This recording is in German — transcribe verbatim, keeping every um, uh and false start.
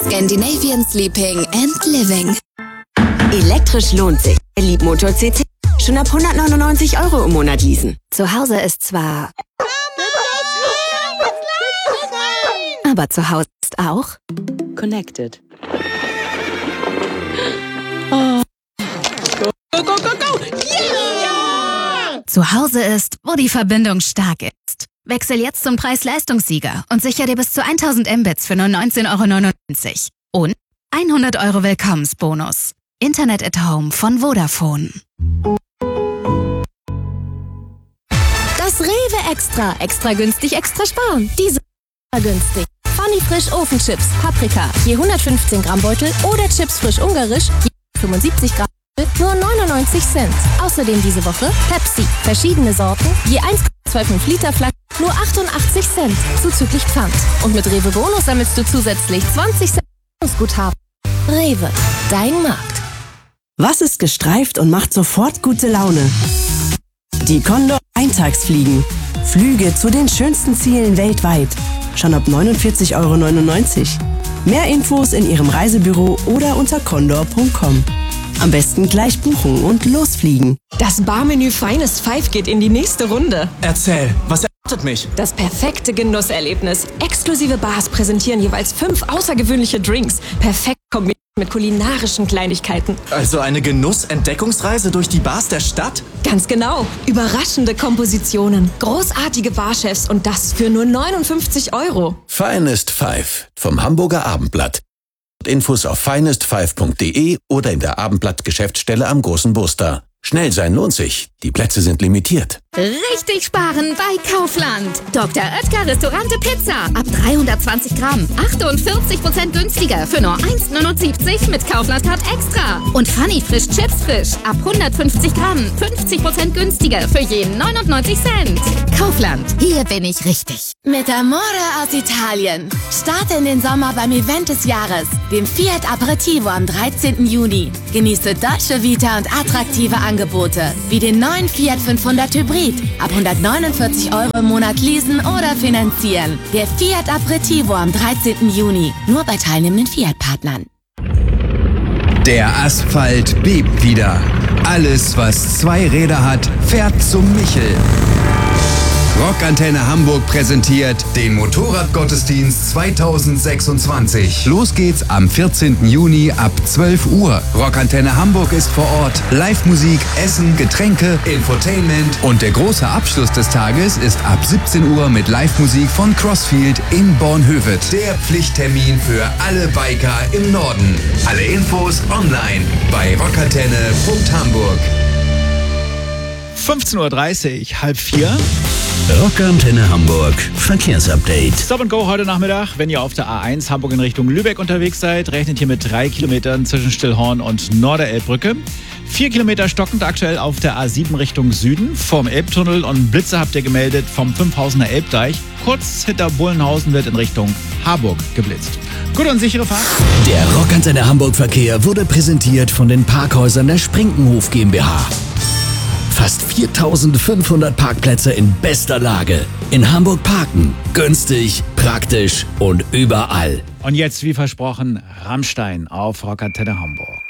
Scandinavian Sleeping and Living. Elektrisch lohnt sich. Leapmotor C C. Schon ab hundertneunundneunzig Euro im Monat leasen. Zu Hause ist zwar... Aber zu Hause ist auch... Connected. Oh. Go, go, go, go, go! Yeah! Zu Hause ist, wo die Verbindung stark ist. Wechsel jetzt zum Preis-Leistungssieger und sicher dir bis zu tausend Mbits für nur neunzehn Euro neunundneunzig. Und hundert Euro Willkommensbonus. Internet at Home von Vodafone. Das Rewe Extra. Extra günstig, extra sparen. Diese günstig. Funny Frisch Ofenchips, Paprika, je hundertfünfzehn Gramm Beutel oder Chips frisch ungarisch, je fünfundsiebzig Gramm Beutel, nur neunundneunzig Cent. Außerdem diese Woche Pepsi, verschiedene Sorten, je eins Komma fünfundzwanzig Liter Flasche, nur achtundachtzig Cent, zuzüglich Pfand. Und mit Rewe Bonus sammelst du zusätzlich zwanzig Cent Guthaben. Rewe, dein Markt. Was ist gestreift und macht sofort gute Laune? Die Condor Eintagsfliegen. Flüge zu den schönsten Zielen weltweit. Schon ab neunundvierzig Euro neunundneunzig. Mehr Infos in Ihrem Reisebüro oder unter condor punkt com. Am besten gleich buchen und losfliegen. Das Barmenü Finest Five geht in die nächste Runde. Erzähl, was erwartet mich? Das perfekte Genusserlebnis. Exklusive Bars präsentieren jeweils fünf außergewöhnliche Drinks. Perfekt kombiniert mit kulinarischen Kleinigkeiten. Also eine Genuss-Entdeckungsreise durch die Bars der Stadt? Ganz genau. Überraschende Kompositionen, großartige Barchefs und das für nur neunundfünfzig Euro. Finest Five vom Hamburger Abendblatt. Infos auf finest five punkt de oder in der Abendblatt-Geschäftsstelle am Großen Buster. Schnell sein lohnt sich. Die Plätze sind limitiert. Richtig sparen bei Kaufland. Doktor Oetker Restaurante Pizza. Ab dreihundertzwanzig Gramm. achtundvierzig Prozent günstiger für nur eins neunundsiebzig mit Kaufland-Card extra. Und Funny Frisch Chips Frisch. Ab hundertfünfzig Gramm. fünfzig Prozent günstiger für jeden neunundneunzig Cent. Kaufland. Hier bin ich richtig. Mit Amore aus Italien. Starte in den Sommer beim Event des Jahres, dem Fiat Aperitivo am dreizehnten Juni. Genieße deutsche Vita und attraktive Angebote, wie den neuen Fiat fünfhundert Hybrid. Ab hundertneunundvierzig Euro im Monat leasen oder finanzieren. Der Fiat Aperitivo am dreizehnten Juni. Nur bei teilnehmenden Fiat-Partnern. Der Asphalt bebt wieder. Alles, was zwei Räder hat, fährt zum Michel. Rockantenne Hamburg präsentiert den Motorradgottesdienst zweitausendsechsundzwanzig. Los geht's am vierzehnten Juni ab zwölf Uhr. Rockantenne Hamburg ist vor Ort. Live-Musik, Essen, Getränke, Infotainment und der große Abschluss des Tages ist ab siebzehn Uhr mit Live-Musik von Crossfield in Bornhöved. Der Pflichttermin für alle Biker im Norden. Alle Infos online bei rockantenne punkt hamburg. fünfzehn Uhr dreißig, halb vier. Rockantenne Hamburg Verkehrsupdate. Stop and Go heute Nachmittag. Wenn ihr auf der A eins Hamburg in Richtung Lübeck unterwegs seid, rechnet hier mit drei Kilometern zwischen Stillhorn und Norderelbbrücke. Vier Kilometer stockend aktuell auf der A sieben Richtung Süden vom Elbtunnel und Blitze habt ihr gemeldet vom Fünfhausener Elbdeich. Kurz hinter Bullenhausen wird in Richtung Harburg geblitzt. Gute und sichere Fahrt. Der Rockantenne Hamburg Verkehr wurde präsentiert von den Parkhäusern der Sprinkenhof GmbH. Fast viertausendfünfhundert Parkplätze in bester Lage. In Hamburg parken. Günstig, praktisch und überall. Und jetzt, wie versprochen, Rammstein auf Rockantenne Hamburg.